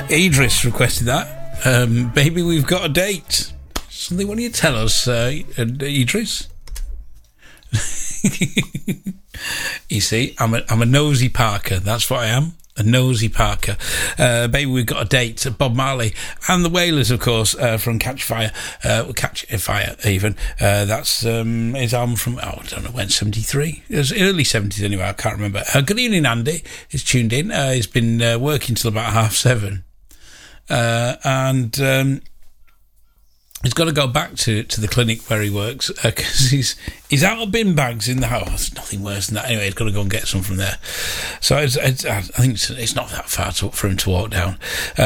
Idris requested that. Baby, we've got a date. Something, what do you tell us, Idris? You see, I'm a nosy Parker. That's what I am. A nosy Parker. Baby, we've got a date. Bob Marley and the Wailers, of course, from Catch Fire. Catch Fire, even. That's his album from, I don't know when, 73? It was early 70s anyway, I can't remember. Good evening, Andy. He's tuned in. He's been working till about 7:30. And he's got to go back to the clinic where he works because he's out of bin bags in the house. There's nothing worse than that. Anyway, he's got to go and get some from there. So I think it's not that far for him to walk down.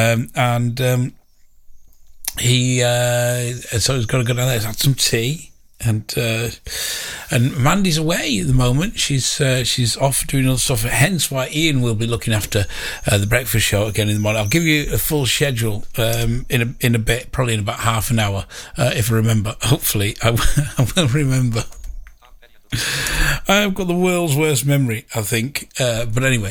So he's got to go down there. He's had some tea. And Mandy's away at the moment. She's off doing other stuff. Hence why Ian will be looking after the breakfast show again in the morning. I'll give you a full schedule in a bit, probably in about half an hour, if I remember. Hopefully, I will remember. I've got the world's worst memory, I think. But anyway,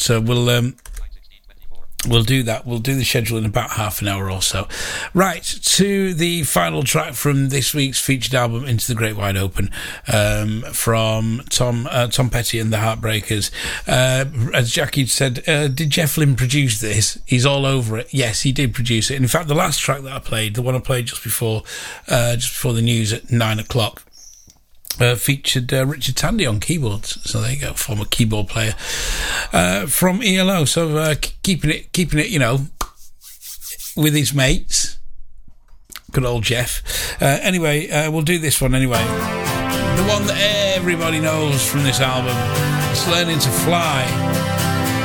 we'll do that. We'll do the schedule in about half an hour or so. Right, to the final track from this week's featured album, Into the Great Wide Open, from Tom Petty and the Heartbreakers. As Jackie said, did Jeff Lynne produce this? He's all over it. Yes, he did produce it. And in fact, the last track that I played, the one I played just before the news at 9:00, featured Richard Tandy on keyboards. So there you go, former keyboard player from ELO. So keeping it, you know, with his mates. Good old Jeff. Anyway, we'll do this one anyway. The one that everybody knows from this album. It's Learning to Fly.